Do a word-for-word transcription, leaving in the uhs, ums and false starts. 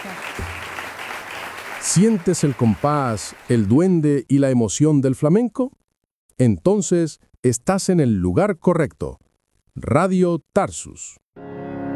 ¿Sientes el compás, el duende y la emoción del flamenco? Entonces, estás en el lugar correcto. Radio Tarsus.